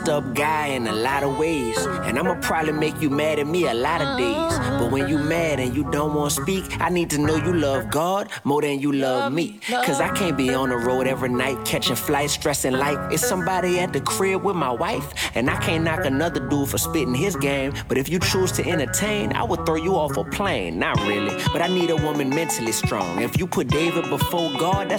up guy in a lot of ways, and I'ma probably make you mad at me a lot of days. But when you mad and you don't want to speak, I need to know you love God more than you love me. Cause I can't be on the road every night catching flights, stressing like it's somebody at the crib with my wife. And I can't knock another dude for spitting his game, but if you choose to entertain, I would throw you off a plane. Not really, but I need a woman mentally strong. If you put David before God, that's